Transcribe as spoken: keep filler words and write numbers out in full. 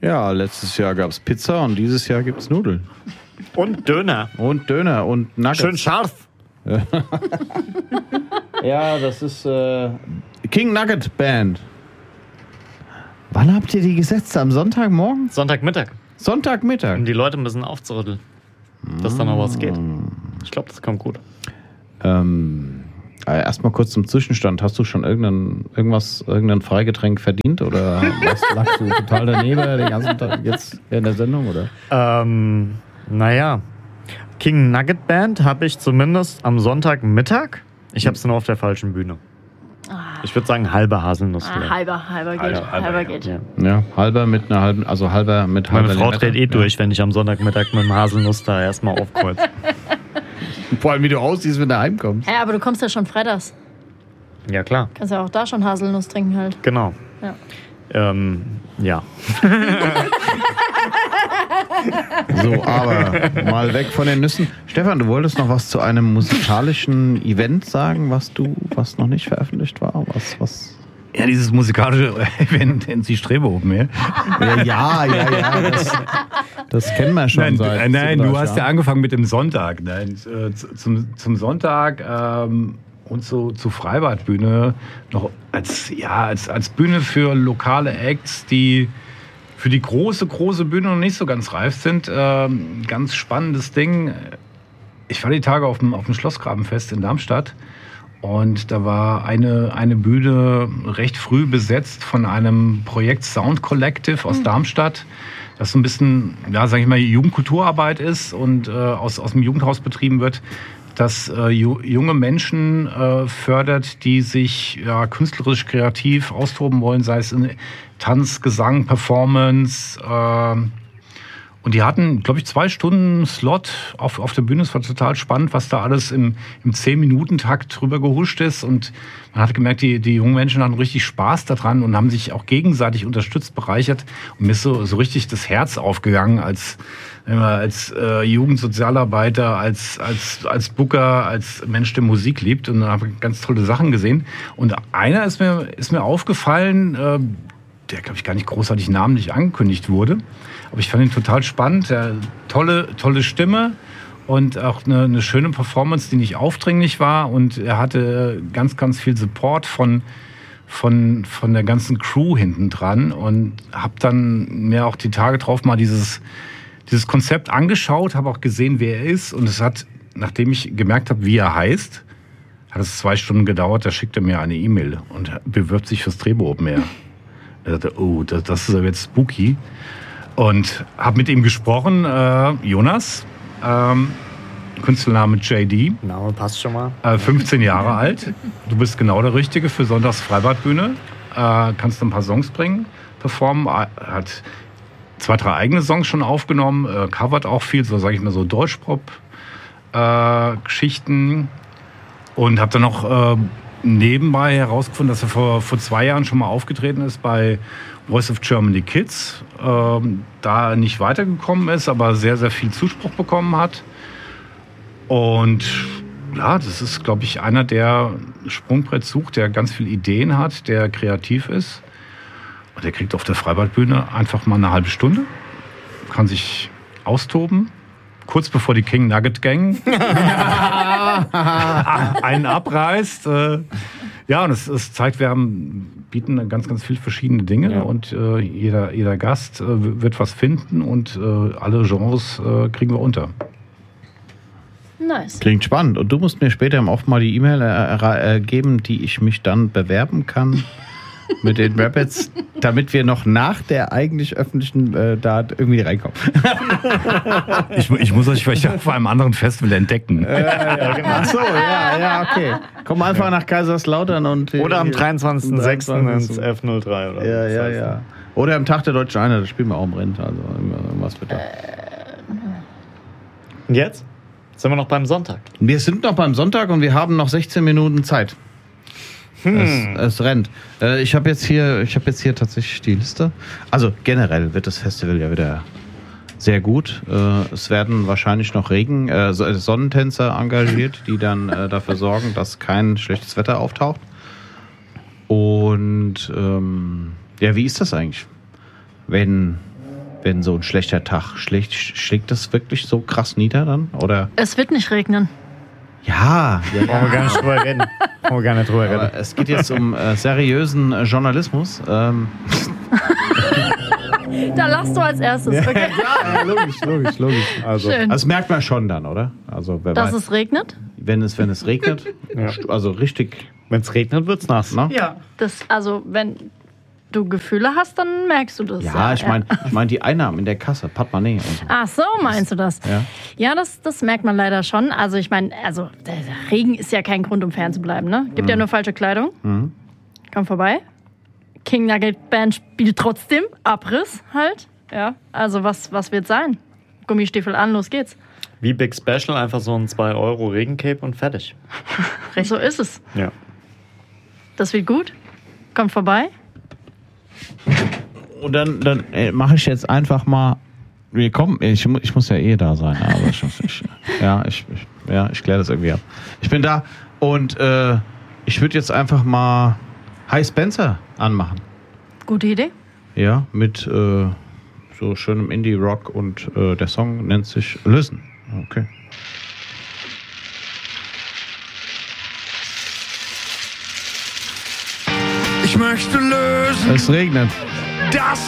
Ja, letztes Jahr gab es Pizza und dieses Jahr gibt es Nudeln. Und Döner. Und Döner und Nuggets. Schön scharf. Ja, das ist äh, King Nugget Band. Wann habt ihr die gesetzt? Am Sonntagmorgen? Sonntagmittag. Sonntagmittag. Um die Leute ein bisschen aufzurütteln. Dass dann noch was geht. Ich glaube, das kommt gut. Ähm, erstmal kurz zum Zwischenstand. Hast du schon irgendein, irgendwas, irgendein Freigetränk verdient? Oder was, lagst du total daneben den ganzen Tag jetzt in der Sendung? Oder? Ähm, naja. King Nugget Band habe ich zumindest am Sonntagmittag. Ich habe es nur auf der falschen Bühne. Ich würde sagen, halbe Haselnuss. Ah, halber, halber geht. Halber, halber, halber geht. Ja. Ja, halber mit einer halben, also halber mit halber. Meine Frau Limette. dreht eh durch, ja. Wenn ich am Sonntagmittag mit dem Haselnuss da erstmal aufkreuze. Vor allem, wie du aussiehst, wenn du heimkommst. Ja, aber du kommst ja schon freitags. Ja, klar. Kannst ja auch da schon Haselnuss trinken halt. Genau. Ja. Ähm, ja. So, aber mal weg von den Nüssen. Stefan, du wolltest noch was zu einem musikalischen Event sagen, was du, was noch nicht veröffentlicht war? Was, was? Ja, dieses musikalische Event nennt sich Strebe Open Air. Ja, ja, ja, ja das, das kennen wir schon Nein, seit nein du hast ja Jahren. angefangen mit dem Sonntag. Nein, äh, zum, zum Sonntag ähm, und so zur Freibadbühne noch als, ja, als, als Bühne für lokale Acts, die für die große, große Bühne noch nicht so ganz reif sind. Ähm, ganz spannendes Ding. Ich war die Tage auf dem, auf dem Schlossgrabenfest in Darmstadt. Und da war eine, eine Bühne recht früh besetzt von einem Projekt Sound Collective aus mhm. Darmstadt, das so ein bisschen, ja, sag ich mal, Jugendkulturarbeit ist und äh, aus, aus dem Jugendhaus betrieben wird, das äh, ju- junge Menschen äh, fördert, die sich ja, künstlerisch kreativ austoben wollen, sei es in Tanz, Gesang, Performance. Äh, Und die hatten, glaube ich, zwei Stunden Slot auf, auf der Bühne. Es war total spannend, was da alles im, im zehn-Minuten-Takt drüber gehuscht ist. Und man hat gemerkt, die, die jungen Menschen hatten richtig Spaß daran und haben sich auch gegenseitig unterstützt, bereichert. Und mir ist so, so richtig das Herz aufgegangen als, als äh, Jugendsozialarbeiter, als, als, als Booker, als Mensch, der Musik liebt. Und dann habe ich ganz tolle Sachen gesehen. Und einer ist mir, ist mir aufgefallen, äh, der, glaube ich, gar nicht großartig namentlich angekündigt wurde. Aber ich fand ihn total spannend. Der, tolle, tolle Stimme und auch eine, eine schöne Performance, die nicht aufdringlich war. Und er hatte ganz, ganz viel Support von, von, von der ganzen Crew hinten dran. Und habe dann mir auch die Tage drauf mal dieses, dieses Konzept angeschaut, habe auch gesehen, wer er ist. Und es hat, nachdem ich gemerkt habe, wie er heißt, hat es zwei Stunden gedauert. Da schickt er mir eine E-Mail und bewirbt sich fürs Drehbuch Open Air. Er sagte, oh, das, das ist aber jetzt spooky. Und habe mit ihm gesprochen, äh, Jonas, ähm, Künstlername J D. Name passt schon mal. Äh, fünfzehn Jahre alt. Du bist genau der Richtige für Sonntags Freibadbühne. Äh, kannst ein paar Songs bringen, performen. Äh, hat zwei, drei eigene Songs schon aufgenommen, äh, covert auch viel, so sage ich mal so Deutschpop-Geschichten. Äh, und habe dann noch äh, nebenbei herausgefunden, dass er vor, vor zwei Jahren schon mal aufgetreten ist bei Voice of Germany Kids. Ähm, da nicht weitergekommen ist, aber sehr, sehr viel Zuspruch bekommen hat. Und ja, das ist, glaube ich, einer, der Sprungbrett sucht, der ganz viele Ideen hat, der kreativ ist. Und der kriegt auf der Freibadbühne einfach mal eine halbe Stunde, kann sich austoben. Kurz bevor die King Nugget Gang einen abreißt. Ja, und es, es zeigt, wir haben, bieten ganz, ganz viele verschiedene Dinge. Ja. Und äh, jeder, jeder Gast äh, wird was finden und äh, alle Genres äh, kriegen wir unter. Nice. Klingt spannend. Und du musst mir später auch mal die E-Mail äh, äh, geben, die ich mich dann bewerben kann mit den Rabbits, damit wir noch nach der eigentlich öffentlichen äh, da irgendwie reinkommen. ich, ich muss euch vielleicht auf einem anderen Festival entdecken. Äh, ja, genau. Ach so, ja, ja, okay. Komm einfach nach Kaiserslautern und... Oder am dreiundzwanzigsten sechsten ins elf null drei oder Ja, ja, ja. Oder am Tag der Deutschen Einheit, das spielen wir auch im Rind. Also irgendwas wird da. Und jetzt? Sind wir noch beim Sonntag? Wir sind noch beim Sonntag und wir haben noch sechzehn Minuten Zeit. Hm. Es, es rennt. Äh, ich habe jetzt hier, ich habe jetzt hier tatsächlich die Liste. Also generell wird das Festival ja wieder sehr gut. Äh, es werden wahrscheinlich noch Regen, äh, Sonnentänzer engagiert, die dann äh, dafür sorgen, dass kein schlechtes Wetter auftaucht. Und ähm, ja, wie ist das eigentlich, wenn wenn so ein schlechter Tag schlägt, schlägt das wirklich so krass nieder dann? Oder? Es wird nicht regnen. Ja, ja, Wollen wir gar nicht drüber reden. Wollen wir gar nicht drüber reden. aber es geht jetzt um äh, seriösen äh, Journalismus. Ähm, Da lachst du als erstes, okay? Ja, logisch, logisch, logisch. Also, Schön. das merkt man schon dann, oder? Also wer Dass weiß, es regnet? wenn es wenn es regnet, Ja. also richtig, wenn es regnet, wird's nass. ne? Ja. Das, also, wenn du Gefühle hast, dann merkst du das. Ja, ich meine, ich meine die Einnahmen in der Kasse, Portemonnaie und so. Ach so, meinst du das? Ja. Ja, das, das merkt man leider schon. Also ich meine, also der Regen ist ja kein Grund, um fern zu bleiben, ne? Gibt ja nur falsche Kleidung. Mhm. Komm vorbei. King Nugget Band spielt trotzdem. Abriss halt. Ja, also was, was wird sein? Gummistiefel an, los geht's. Wie Big Special, einfach so ein zwei Euro Regencape und fertig. So ist es. Ja. Das wird gut. Kommt vorbei. Und dann, dann äh, mache ich jetzt einfach mal. Wir kommen, ich, mu- ich muss ja eh da sein, aber ich, muss- ich, ja, ich, ich, ja, ich kläre das irgendwie ab. Ich bin da und äh, ich würde jetzt einfach mal Hi Spencer anmachen. Gute Idee. Ja, mit äh, so schönem Indie-Rock und äh, der Song nennt sich Listen. Okay. Ich möchte lösen Es regnet. das